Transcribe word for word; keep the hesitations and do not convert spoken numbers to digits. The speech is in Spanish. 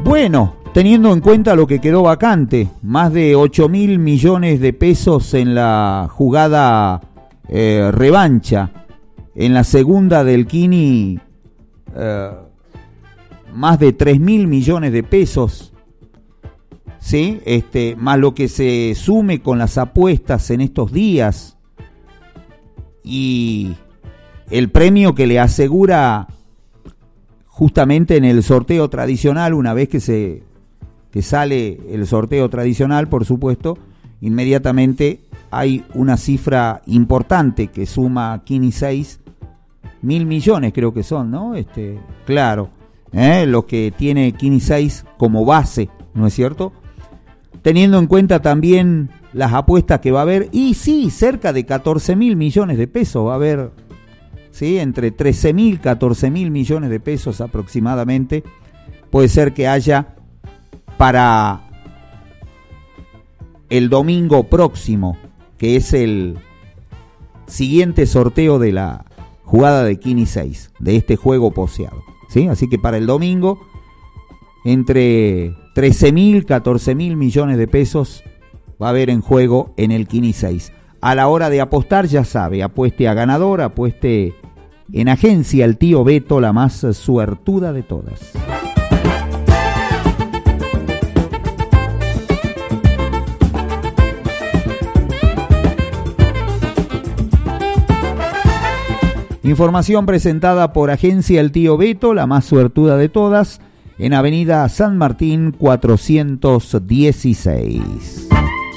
Bueno, teniendo en cuenta lo que quedó vacante, más de ocho mil millones de pesos en la jugada eh, revancha, en la segunda del Kini, eh, más de tres mil millones de pesos, ¿sí? Este, más lo que se sume con las apuestas en estos días y el premio que le asegura justamente en el sorteo tradicional, una vez que se que sale el sorteo tradicional, por supuesto, inmediatamente hay una cifra importante que suma Kini seis, mil millones creo que son, ¿no? Este, claro, ¿eh? Lo que tiene Kini seis como base, ¿no es cierto? Teniendo en cuenta también las apuestas que va a haber, y sí, cerca de catorce mil millones de pesos va a haber, ¿sí? Entre trece mil, catorce mil millones de pesos aproximadamente, puede ser que haya para el domingo próximo, que es el siguiente sorteo de la jugada de Kini seis, de este juego poseado, ¿sí? Así que para el domingo, entre trece mil, catorce mil millones de pesos va a haber en juego en el Kini seis. A la hora de apostar, ya sabe, apueste a ganador, apueste en Agencia El Tío Beto, la más suertuda de todas. Información presentada por Agencia El Tío Beto, la más suertuda de todas, en Avenida San Martín cuatrocientos dieciséis.